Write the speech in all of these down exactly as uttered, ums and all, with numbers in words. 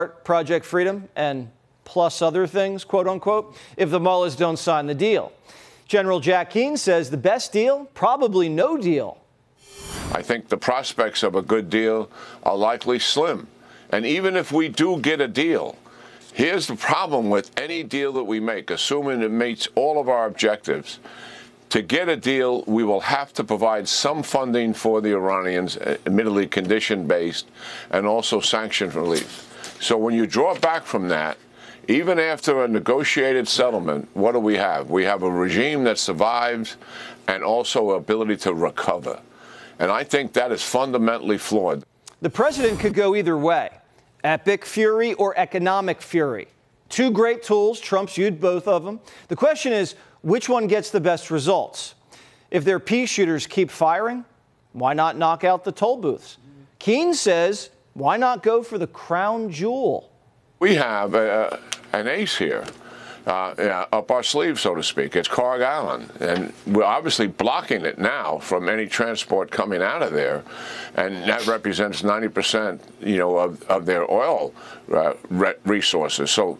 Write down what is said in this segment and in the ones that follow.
Project Freedom and plus other things, quote unquote, if the mullahs don't sign the deal. General Jack Keane says the best deal, probably no deal. I think the prospects of a good deal are likely slim. And even if we do get a deal, here's the problem with any deal that we make, assuming it meets all of our objectives. To get a deal, we will have to provide some funding for the Iranians, admittedly condition-based, and also sanction relief. So when you draw back from that, even after a negotiated settlement, what do we have? We have a regime that survives and also ability to recover. And I think that is fundamentally flawed. The president could go either way, epic fury or economic fury. Two great tools. Trump's used both of them. The question is, which one gets the best results? If their pea shooters keep firing, why not knock out the toll booths? Keane says, why not go for the crown jewel? We have a, an ace here uh, yeah, up our sleeve, so to speak. It's Carg Island, and we're obviously blocking it now from any transport coming out of there, and that represents ninety percent, you know, of, of their oil uh, resources. So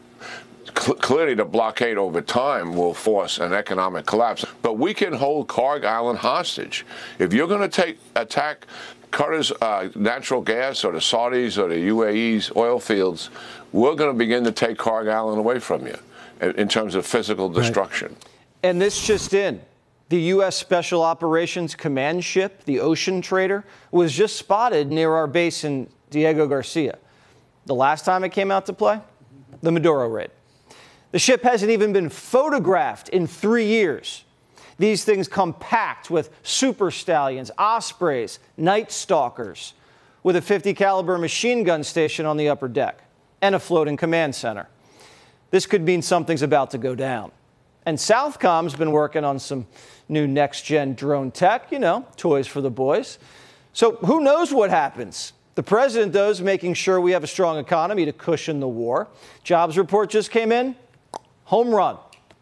cl clearly the blockade over time will force an economic collapse. But we can hold Carg Island hostage. If you're going to take attack Qatar's uh, natural gas or the Saudis or the U A E's oil fields, we're going to begin to take Carg Island away from you in, in terms of physical destruction. Right. And this just in. The U S Special Operations Command ship, the Ocean Trader, was just spotted near our base in Diego Garcia. The last time it came out to play? The Maduro raid. The ship hasn't even been photographed in three years. These things come packed with Super Stallions, Ospreys, Night Stalkers, with a fifty caliber machine gun station on the upper deck and a floating command center. This could mean something's about to go down. And Southcom's been working on some new next-gen drone tech, you know, toys for the boys. So who knows what happens? The president, though, is making sure we have a strong economy to cushion the war. Jobs report just came in. Home run.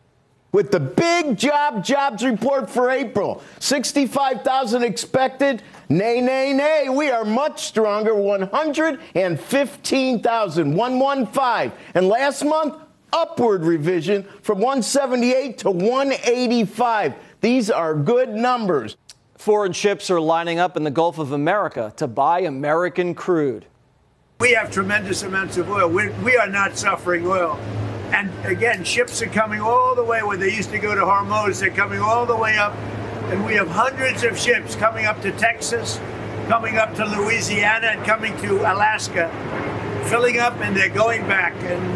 With the big job jobs report for April, sixty-five thousand expected. Nay, nay, nay. We are much stronger, one hundred fifteen thousand, one hundred fifteen. And last month, upward revision from one seventy-eight to one eighty-five. These are good numbers. Foreign ships are lining up in the Gulf of America to buy American crude. We have tremendous amounts of oil. We, we are not suffering oil. And again, ships are coming all the way where they used to go to Hormuz. They're coming all the way up. And we have hundreds of ships coming up to Texas, coming up to Louisiana, and coming to Alaska, filling up, and they're going back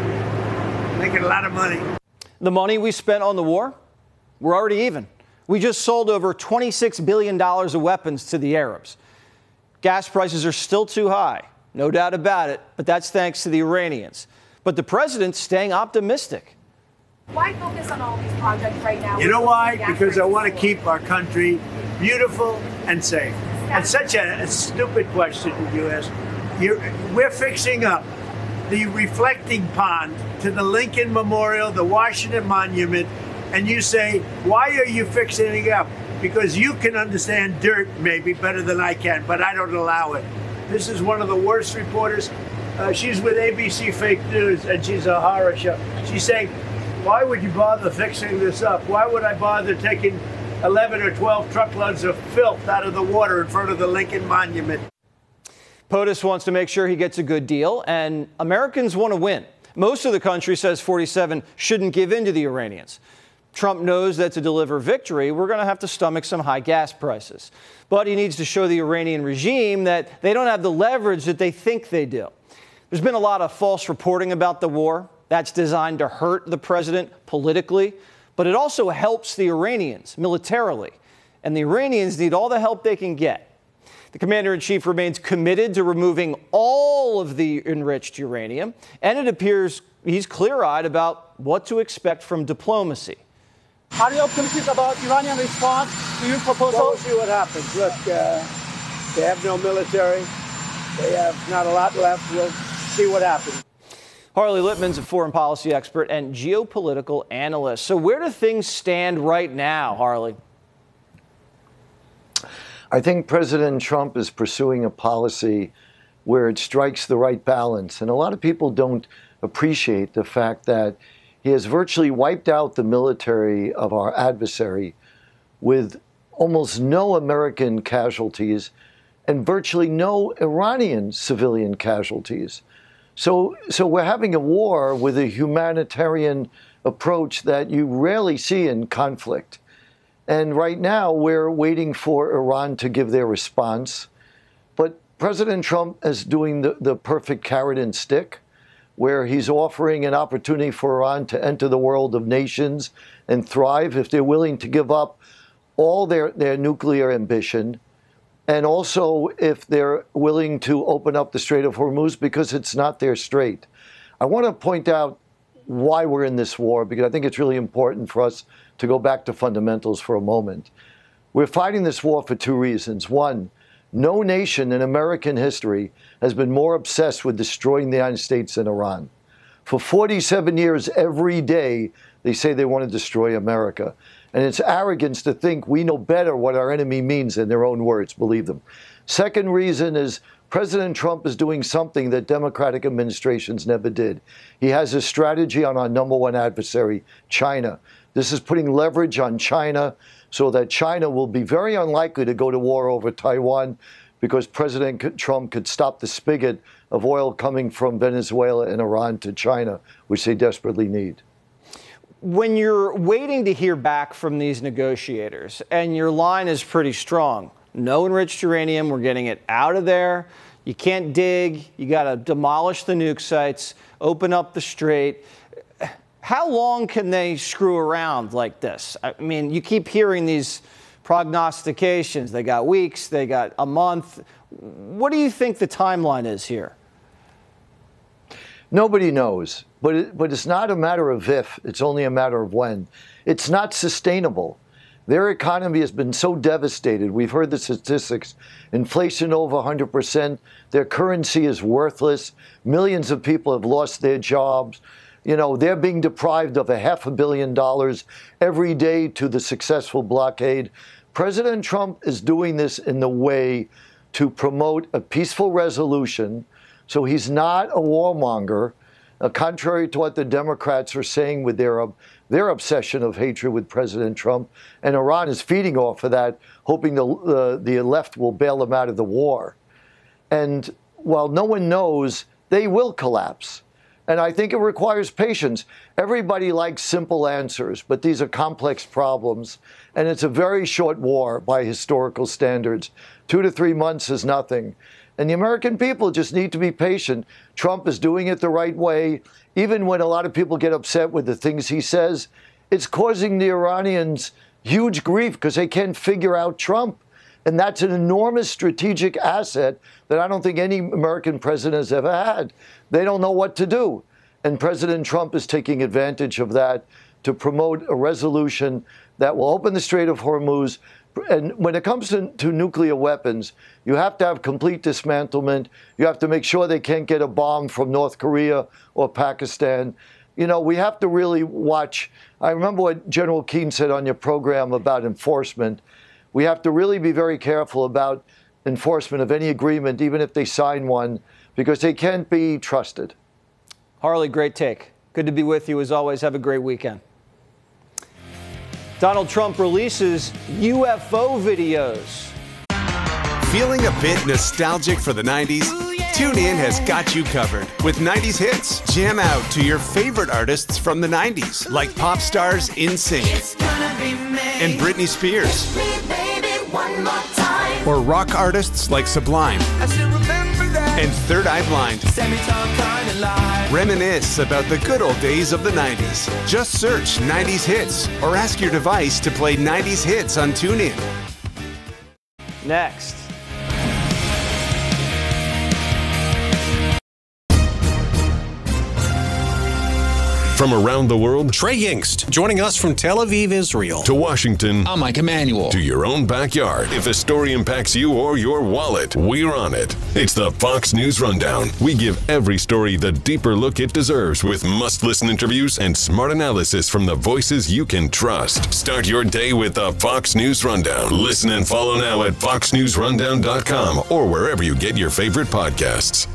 and making a lot of money. The money we spent on the war, we're already even. We just sold over twenty-six billion dollars of weapons to the Arabs. Gas prices are still too high, no doubt about it, but that's thanks to the Iranians. But the president's staying optimistic. Why focus on all these projects right now? You know why? Because I want to keep our country beautiful and safe. It's such a, a stupid question you ask. You're, we're fixing up the reflecting pond to the Lincoln Memorial, the Washington Monument, and you say, why are you fixing it up? Because you can understand dirt maybe better than I can, but I don't allow it. This is one of the worst reporters. Uh, she's with A B C Fake News, and she's a horror show. She's saying, why would you bother fixing this up? Why would I bother taking eleven or twelve truckloads of filth out of the water in front of the Lincoln Monument? POTUS wants to make sure he gets a good deal, and Americans want to win. Most of the country says forty-seven shouldn't give in to the Iranians. Trump knows that to deliver victory, we're going to have to stomach some high gas prices. But he needs to show the Iranian regime that they don't have the leverage that they think they do. There's been a lot of false reporting about the war. That's designed to hurt the president politically, but it also helps the Iranians militarily. And the Iranians need all the help they can get. The commander-in-chief remains committed to removing all of the enriched uranium, and it appears he's clear-eyed about what to expect from diplomacy. Are you optimistic about Iranian response to your proposal? Well, we'll see what happens. Look, uh, they have no military. They have not a lot left. We'll see what happens. Harley Littman's a foreign policy expert and geopolitical analyst. So where do things stand right now, Harley? I think President Trump is pursuing a policy where it strikes the right balance. And a lot of people don't appreciate the fact that he has virtually wiped out the military of our adversary with almost no American casualties and virtually no Iranian civilian casualties. So, so we're having a war with a humanitarian approach that you rarely see in conflict. And right now, we're waiting for Iran to give their response. But President Trump is doing the, the perfect carrot and stick, where he's offering an opportunity for Iran to enter the world of nations and thrive if they're willing to give up all their, their nuclear ambition, and also if they're willing to open up the Strait of Hormuz, because it's not their strait. I want to point out why we're in this war, because I think it's really important for us to go back to fundamentals for a moment. We're fighting this war for two reasons. One, no nation in American history has been more obsessed with destroying the United States than Iran. For forty-seven years, every day, they say they want to destroy America. And it's arrogance to think we know better what our enemy means in their own words, believe them. Second reason is President Trump is doing something that Democratic administrations never did. He has a strategy on our number one adversary, China. This is putting leverage on China so that China will be very unlikely to go to war over Taiwan, because President Trump could stop the spigot of oil coming from Venezuela and Iran to China, which they desperately need. When you're waiting to hear back from these negotiators, and your line is pretty strong, no enriched uranium, we're getting it out of there, you can't dig, you got to demolish the nuke sites, open up the strait. How long can they screw around like this? I mean, you keep hearing these prognostications. They got weeks, they got a month. What do you think the timeline is here? Nobody knows, but it, but it's not a matter of if, it's only a matter of when. It's not sustainable. Their economy has been so devastated. We've heard the statistics. Inflation over one hundred percent. Their currency is worthless. Millions of people have lost their jobs. You know, they're being deprived of a half a billion dollars every day to the successful blockade. President Trump is doing this in the way to promote a peaceful resolution. So he's not a warmonger, uh, contrary to what the Democrats are saying with their, uh, their obsession of hatred with President Trump. And Iran is feeding off of that, hoping the, uh, the left will bail them out of the war. And while no one knows, they will collapse. And I think it requires patience. Everybody likes simple answers, but these are complex problems. And it's a very short war by historical standards. Two to three months is nothing. And the American people just need to be patient. Trump is doing it the right way. Even when a lot of people get upset with the things he says, it's causing the Iranians huge grief because they can't figure out Trump. And that's an enormous strategic asset that I don't think any American president has ever had. They don't know what to do. And President Trump is taking advantage of that to promote a resolution that will open the Strait of Hormuz. And when it comes to, to nuclear weapons, you have to have complete dismantlement. You have to make sure they can't get a bomb from North Korea or Pakistan. You know, we have to really watch. I remember what General Keane said on your program about enforcement. We have to really be very careful about enforcement of any agreement, even if they sign one, because they can't be trusted. Harley, great take. Good to be with you as always. Have a great weekend. Donald Trump releases U F O videos. Feeling a bit nostalgic for the nineties? TuneIn has got you covered with nineties hits. Jam out to your favorite artists from the nineties, like pop stars NSYNC and Britney Spears, or rock artists like Sublime and Third Eye Blind. Reminisce about the good old days of the nineties. Just search nineties hits or ask your device to play nineties hits on TuneIn. Next. From around the world, Trey Yingst, joining us from Tel Aviv, Israel. To Washington, I'm Mike Emanuel. To your own backyard. If a story impacts you or your wallet, we're on it. It's the Fox News Rundown. We give every story the deeper look it deserves with must-listen interviews and smart analysis from the voices you can trust. Start your day with the Fox News Rundown. Listen and follow now at fox news rundown dot com or wherever you get your favorite podcasts.